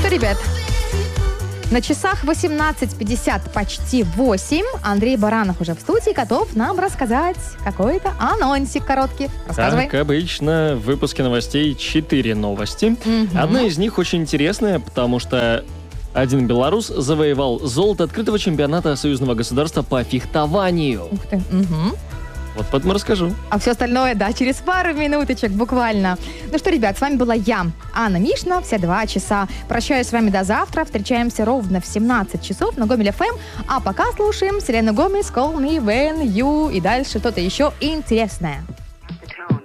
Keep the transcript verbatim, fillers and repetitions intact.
что, ребят, на часах восемнадцать пятьдесят, почти восемь. Андрей Баранов уже в студии, готов нам рассказать какой-то анонсик короткий. Рассказывай. Как обычно, в выпуске новостей четыре новости. Угу. Одна из них очень интересная, потому что один белорус завоевал золото открытого чемпионата союзного государства по фехтованию. Ух ты. Угу. Вот потом расскажу. А все остальное, да, через пару минуточек буквально. Ну что, ребят, с вами была я, Анна Мишна, все два часа. Прощаюсь с вами до завтра. Встречаемся ровно в семнадцать часов на Гомель эф эм. А пока слушаем Селену Гомес, Call Me When You. И дальше что-то еще интересное.